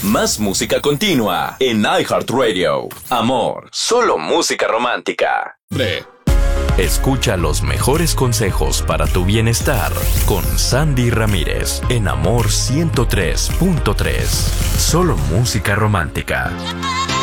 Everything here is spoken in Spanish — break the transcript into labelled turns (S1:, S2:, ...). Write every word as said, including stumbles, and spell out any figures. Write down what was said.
S1: Más música continua en iHeartRadio. Amor, solo música romántica. Escucha los mejores consejos para tu bienestar con Sandy Ramírez en Amor ciento tres punto tres. Solo música romántica.